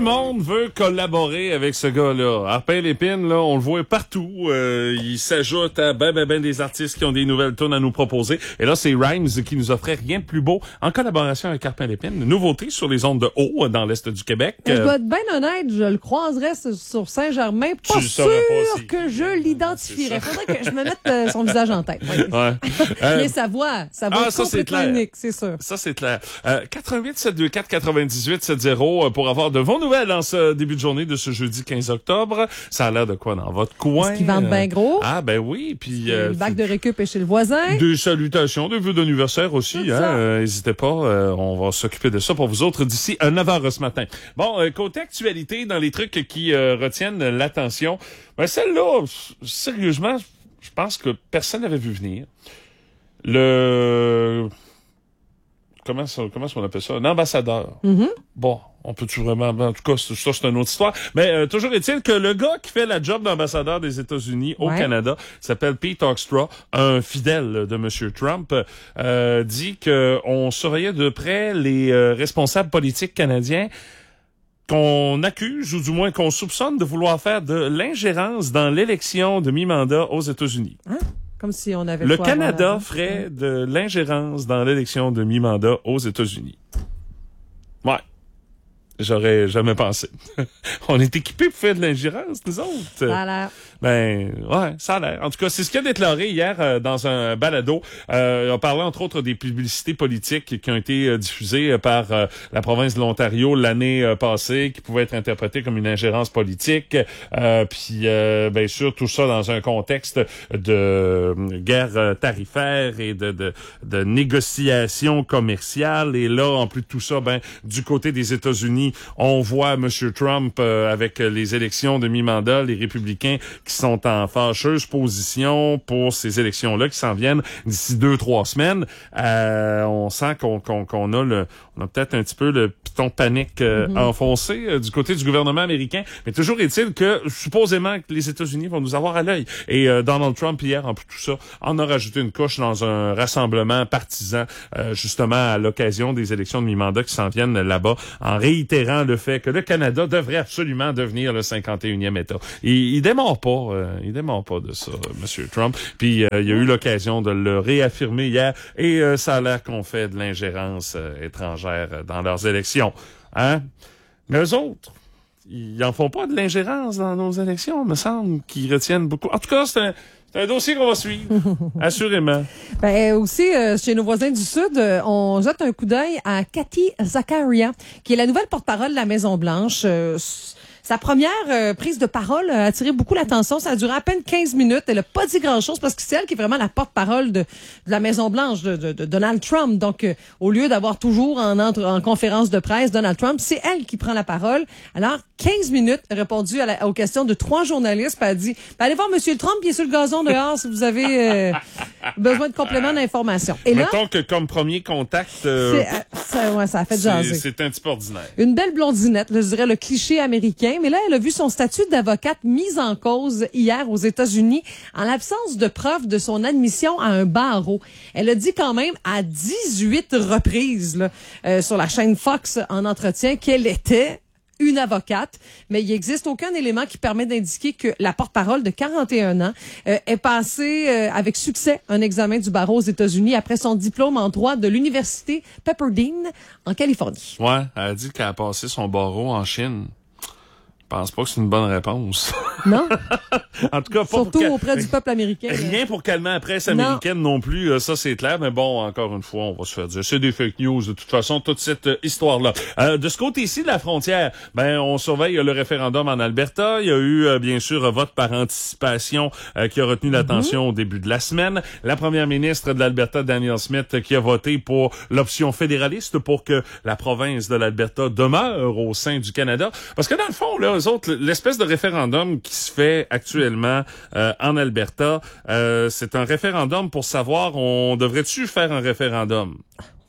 monde veut collaborer avec ce gars-là. Arpin Lépine, là, on le voit partout. Il s'ajoute à ben des artistes qui ont des nouvelles tunes à nous proposer. Et là, c'est Rhymes qui nous offrait Rien de plus beau en collaboration avec Arpin Lépine. Une nouveauté sur les ondes de haut dans l'est du Québec. Je dois être bien honnête, je le croiserais sur Saint-Germain. Pas sûr que je l'identifierais. Faudrait que je me mette son visage en tête. Ouais. Mais sa voix ça, c'est clair. Unique, c'est sûr. Ça, c'est clair. 88 724 98 70 pour avoir de vos nouvelles dans ce début de journée de ce jeudi 15 octobre. Ça a l'air de quoi dans votre coin? Est-ce qu'ils vendent bien gros? Ah, ben oui. Puis le bac de récup est chez le voisin. Des salutations, des vœux d'anniversaire aussi. N'hésitez pas. On va s'occuper de ça pour vous autres d'ici 9h ce matin. Bon, côté actualité, dans les trucs qui retiennent l'attention, ben celle-là, sérieusement, je pense que personne n'avait vu venir. Comment on appelle ça? Un ambassadeur. Mm-hmm. Bon, on peut-tu vraiment... En tout cas, ça, c'est une autre histoire. Mais toujours est-il que le gars qui fait la job d'ambassadeur des États-Unis au Canada s'appelle Pete Hoekstra, un fidèle de M. Trump, dit qu'on surveillait de près les responsables politiques canadiens qu'on accuse, ou du moins qu'on soupçonne de vouloir faire de l'ingérence dans l'élection de mi-mandat aux États-Unis. Hein? Comme si on avait le Canada ferait de l'ingérence dans l'élection de mi-mandat aux États-Unis. Ouais. J'aurais jamais pensé. On est équipés pour faire de l'ingérence, nous autres. Ça a l'air. Ben, ouais, ça a l'air. En tout cas, c'est ce qu'il a déclaré hier dans un balado. Il a parlé, entre autres, des publicités politiques qui ont été diffusées par la province de l'Ontario l'année passée, qui pouvaient être interprétées comme une ingérence politique. Puis, bien sûr, tout ça dans un contexte de guerre tarifaire et de négociations commerciales. Et là, en plus de tout ça, ben, du côté des États-Unis, on voit M. Trump avec les élections de mi-mandat, les républicains qui sont en fâcheuse position pour ces élections-là qui s'en viennent d'ici 2-3 semaines. On sent qu'on a peut-être un petit peu le piton panique enfoncé du côté du gouvernement américain. Mais toujours est-il que supposément que les États-Unis vont nous avoir à l'œil. Et Donald Trump hier, en plus de tout ça, en a rajouté une couche dans un rassemblement partisan justement à l'occasion des élections de mi-mandat qui s'en viennent là-bas, en réitérant le fait que le Canada devrait absolument devenir le 51e État. Il démarre pas de ça, M. Trump. Puis il a eu l'occasion de le réaffirmer hier et ça a l'air qu'on fait de l'ingérence étrangère dans leurs élections. Hein? Mais eux autres, ils en font pas de l'ingérence dans nos élections, me semble, qu'ils retiennent beaucoup. En tout cas, c'est un dossier qu'on va suivre, assurément. Ben aussi, chez nos voisins du Sud, on jette un coup d'œil à Cathy Zakaria, qui est la nouvelle porte-parole de la Maison-Blanche. Sa première prise de parole a attiré beaucoup l'attention. Ça a duré à peine 15 minutes. Elle a pas dit grand-chose parce que c'est elle qui est vraiment la porte-parole de la Maison-Blanche de Donald Trump. Donc, au lieu d'avoir toujours en conférence de presse Donald Trump, c'est elle qui prend la parole. Alors, 15 minutes, répondu aux questions de 3 journalistes. Puis elle a dit, allez voir Monsieur Trump, il est sur le gazon dehors si vous avez besoin de compléments d'information. Et là, mettons que comme premier contact, ça a fait jaser. C'est un petit peu ordinaire. Une belle blondinette, je dirais le cliché américain. Mais là, elle a vu son statut d'avocate mis en cause hier aux États-Unis en l'absence de preuves de son admission à un barreau. Elle a dit quand même à 18 reprises là, sur la chaîne Fox en entretien qu'elle était une avocate, mais il n'existe aucun élément qui permet d'indiquer que la porte-parole de 41 ans est passée avec succès un examen du barreau aux États-Unis après son diplôme en droit de l'université Pepperdine en Californie. Ouais, elle a dit qu'elle a passé son barreau en Chine. Je pense pas que c'est une bonne réponse. Non. En tout cas, pas surtout auprès du peuple américain. Rien pour calmer la presse américaine non plus, ça c'est clair. Mais bon, encore une fois, on va se faire dire, c'est des fake news de toute façon, toute cette histoire-là. De ce côté-ci de la frontière, ben on surveille le référendum en Alberta. Il y a eu bien sûr vote par anticipation qui a retenu l'attention au début de la semaine. La première ministre de l'Alberta, Danielle Smith, qui a voté pour l'option fédéraliste pour que la province de l'Alberta demeure au sein du Canada. Parce que dans le fond, là, eux autres, l'espèce de référendum qui se fait actuellement en Alberta, c'est un référendum pour savoir, on devrait-tu faire un référendum? Ouais.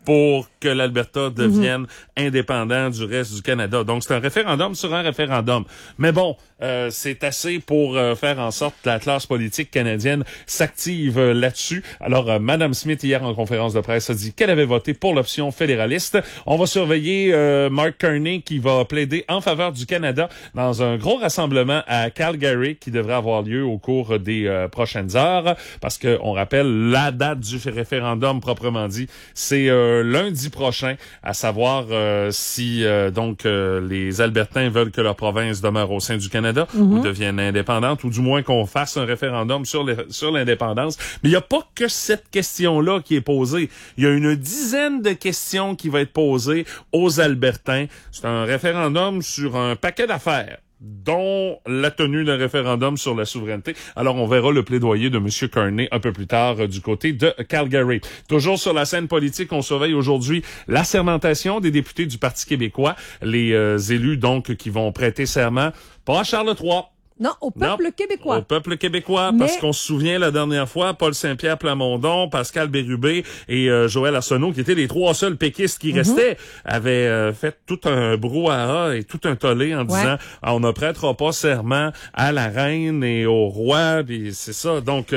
pour que l'Alberta devienne indépendant du reste du Canada. Donc, c'est un référendum sur un référendum. Mais bon, c'est assez pour faire en sorte que la classe politique canadienne s'active là-dessus. Alors, Mme Smith, hier en conférence de presse, a dit qu'elle avait voté pour l'option fédéraliste. On va surveiller Mark Carney qui va plaider en faveur du Canada dans un gros rassemblement à Calgary qui devrait avoir lieu au cours des prochaines heures. Parce que, on rappelle, la date du référendum proprement dit, c'est lundi prochain, à savoir si donc les Albertains veulent que leur province demeure au sein du Canada ou devienne indépendante, ou du moins qu'on fasse un référendum sur l'indépendance. Mais il n'y a pas que cette question-là qui est posée. Il y a une dizaine de questions qui vont être posées aux Albertains. C'est un référendum sur un paquet d'affaires, dont la tenue d'un référendum sur la souveraineté. Alors, on verra le plaidoyer de M. Carney un peu plus tard du côté de Calgary. Toujours sur la scène politique, on surveille aujourd'hui l'assermentation des députés du Parti québécois, les élus donc qui vont prêter serment, pas à Charles III. Non, au peuple québécois. Au peuple québécois, parce qu'on se souvient la dernière fois, Paul Saint-Pierre Plamondon, Pascal Bérubé et Joël Arsenault, qui étaient les trois seuls péquistes qui restaient, avaient fait tout un brouhaha et tout un tollé en disant on ne prêtera pas serment à la reine et au roi, puis c'est ça. Donc,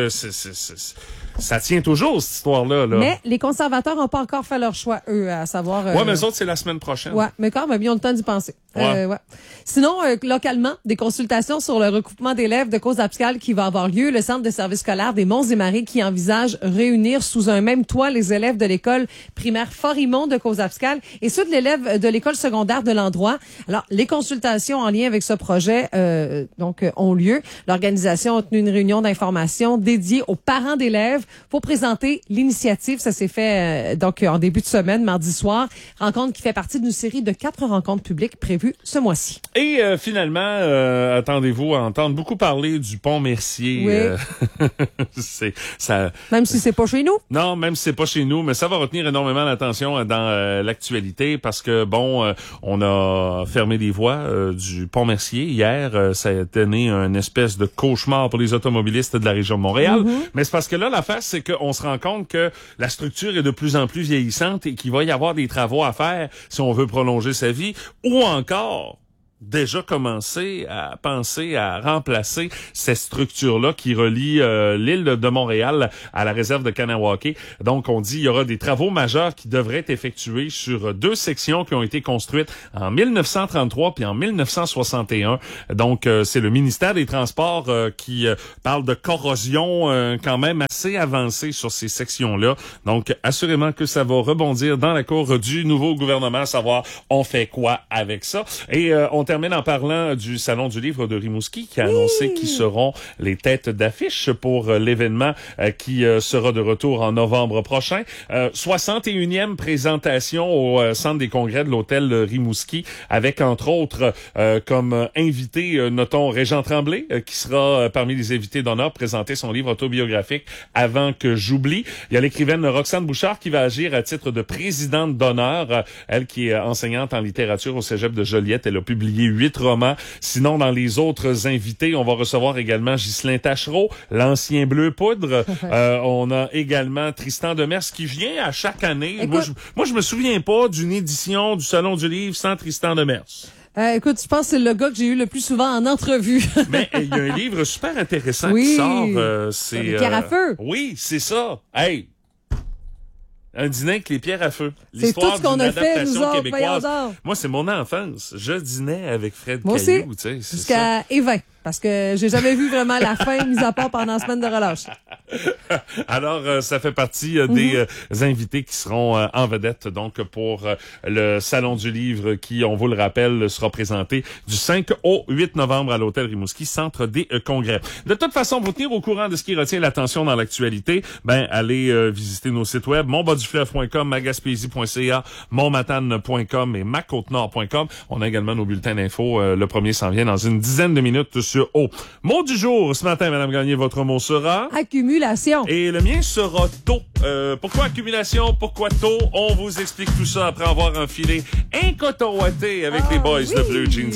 ça tient toujours, cette histoire-là. Là. Mais les conservateurs n'ont pas encore fait leur choix, eux, à savoir... Ouais, mais eux autres, c'est la semaine prochaine. Ouais, mais quand même, ils ont le temps d'y penser. Ouais. Sinon, localement, des consultations sur le recoupement d'élèves de cause abscale qui va avoir lieu. Le Centre de services scolaires des Monts-et-Marais qui envisage réunir sous un même toit les élèves de l'école primaire Forimont de cause abscale et ceux de l'élève de l'école secondaire de l'endroit. Alors, les consultations en lien avec ce projet ont lieu. L'organisation a tenu une réunion d'information dédiée aux parents d'élèves pour présenter l'initiative. Ça s'est fait donc en début de semaine, mardi soir. Rencontre qui fait partie d'une série de 4 rencontres publiques prévues ce mois-ci. Et finalement, attendez-vous à entendre beaucoup parler du pont Mercier. Oui. Même si c'est pas chez nous. Non, même si c'est pas chez nous, mais ça va retenir énormément l'attention dans l'actualité parce que, on a fermé les voies du pont Mercier hier. Ça a donné une espèce de cauchemar pour les automobilistes de la région de Montréal. Mais c'est parce que là, l'affaire, c'est qu'on se rend compte que la structure est de plus en plus vieillissante et qu'il va y avoir des travaux à faire si on veut prolonger sa vie ou encore déjà commencé à penser à remplacer cette structure-là qui relie l'île de Montréal à la réserve de Kanawake. Donc, on dit il y aura des travaux majeurs qui devraient être effectués sur 2 sections qui ont été construites en 1933 puis en 1961. Donc, c'est le ministère des Transports qui parle de corrosion quand même assez avancée sur ces sections-là. Donc, assurément que ça va rebondir dans la cour du nouveau gouvernement, à savoir on fait quoi avec ça. Et on termine en parlant du Salon du livre de Rimouski qui a annoncé qui seront les têtes d'affiche pour l'événement qui sera de retour en novembre prochain. 61e présentation au Centre des congrès de l'hôtel Rimouski avec entre autres comme invité, notons Régent Tremblay qui sera parmi les invités d'honneur présenter son livre autobiographique Avant que j'oublie. Il y a l'écrivaine Roxane Bouchard qui va agir à titre de présidente d'honneur. Elle qui est enseignante en littérature au Cégep de Joliette. Elle a publié 8 romans. Sinon, dans les autres invités, on va recevoir également Ghislain Tachereau, l'ancien Bleu Poudre. On a également Tristan Demers qui vient à chaque année. Écoute, moi, je me souviens pas d'une édition du Salon du Livre sans Tristan Demers. Écoute, je pense que c'est le gars que j'ai eu le plus souvent en entrevue. Mais il y a un livre super intéressant qui sort. C'est Les pierres à feu. Oui, c'est ça. Hey! Un dîner avec les pierres à feu. C'est tout ce qu'on a fait, nous autres, québécoise. Moi, c'est mon enfance. Je dînais avec Fred Moi Caillou, aussi, tu sais. jusqu'à Évin. Parce que j'ai jamais vu vraiment la fin, mis à part pendant la semaine de relâche. Alors, ça fait partie des invités qui seront en vedette donc pour le Salon du Livre qui, on vous le rappelle, sera présenté du 5 au 8 novembre à l'Hôtel Rimouski, Centre des Congrès. De toute façon, vous tenir au courant de ce qui retient l'attention dans l'actualité, allez visiter nos sites web, montbasdufleuve.com, magaspésie.ca, montmatane.com et macautenord.com. On a également nos bulletins d'infos. Le premier s'en vient dans une dizaine de minutes sur O. Mot du jour ce matin, Madame Gagné, votre mot sera... Accumulation. Et le mien sera taux. Pourquoi accumulation? Pourquoi taux? On vous explique tout ça après avoir enfilé un coton ouaté avec les boys de Bleu Jeans.